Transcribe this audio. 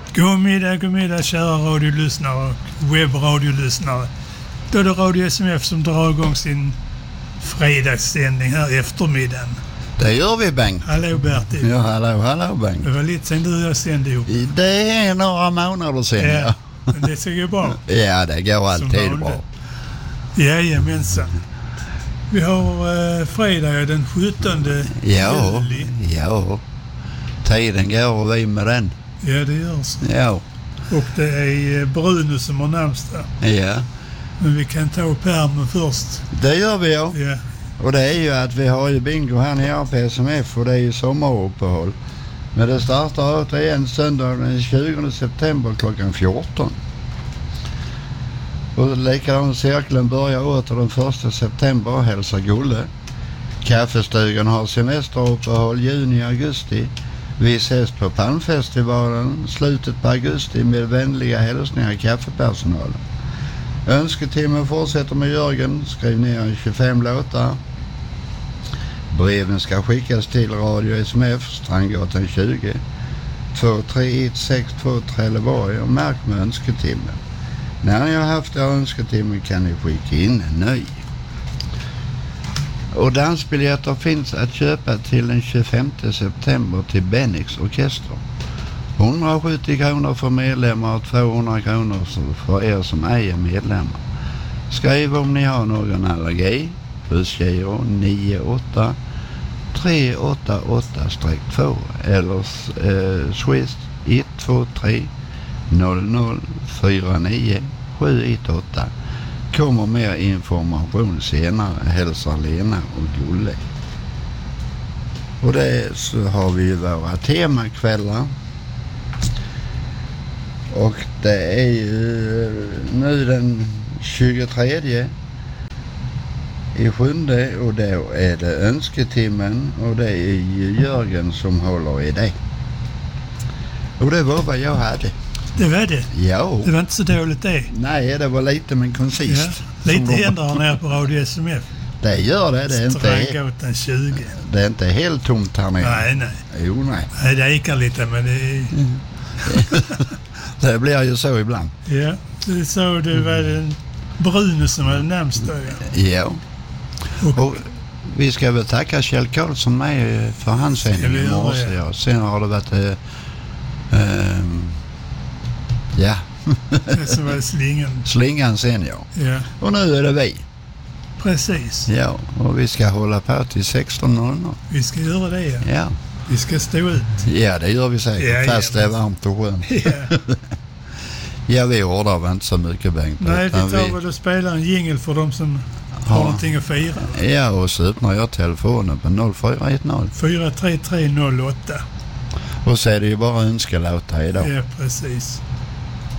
God middag kära radiolyssnare och webbradiolyssnare. Då är det Radio SMF som drar igång sin fredagssändning här eftermiddagen. Det gör vi, Bengt. Hallå Bertil. Ja, hallå Bengt. Det var lite sen du och jag sände ihop. Det är några månader sen, ja. Men det ser ju bra. Ja, det går alltid bra. Jajamensan. Vi har fredag den 17 juli. Ja. Tiden går och vi med den. Ja, det görs. Ja. Och det är Bruno som har namnsdag. Ja. Men vi kan ta upp pärmen först. Det gör vi, ja. Ja. Och det är ju att vi har ju bingo här nere på SMF och det är ju sommaruppehåll. Men det startar återigen söndag den 20 september klockan 14. Och likadant cirkeln börjar åter den 1 september och hälsar Gulle. Kaffestugan har semesteruppehåll juni-augusti. Vi ses på Palmfestivalen slutet på augusti med vänliga hälsningar kaffepersonalen. Önsketimmen fortsätter med Jörgen. Skriv ner 25 låtar. Breven ska skickas till Radio SMF, Strandgatan 20 23162 Trelleborg och märk med önsketimmen. När ni har haft er önsketimmen kan ni skicka in en ny. Och dansbiljetter finns att köpa till den 25 september till Bennix orkester. 170 kronor för medlemmar och 200 kronor för er som ej är medlemmar. Skriv om ni har någon allergi. Bussgiro 98 388-2 eller Swiss 123 00 49 718. Kommer mer information senare. Hälsar Lena och Gulle. Och det så har vi ju våra temakvällar. Och det är ju nu den 23 i 7 och då är det önsketimmen och det är ju Jörgen som håller i det. Och det var vad jag hade. Det var det? Ja. Det var inte så dåligt det? Nej, det var lite men koncist. Ja. Lite händer här nere på Radio SMF. Det gör det. Det är inte, Strandgatan 20. Det är inte helt tomt här nere. Nej. Jo, nej. Nej, det ekar lite men det är... Det blir ju så ibland. Ja, det så det var den Bruno som var närmst då. Ja. Och vi ska väl tacka Kjell Karlsson med för hans sändning i morse. Ja. Sen har det varit ja. Det som var Slingan sen, ja. Och nu är det vi. Precis. Ja, och vi ska hålla på till 16:00. Vi ska göra det, ja. Ja. Vi ska stå ut. Ja, det gör vi säkert. Fast det är varmt och skönt. Ja. Ja, vi ordar väl inte så mycket, Bengt. Nej, vi tar väl och spelar en jingle för de som har någonting att fira. Ja, och så öppnar jag telefonen på 0410 43308. Och så är det ju bara önskelåta idag. Ja, precis.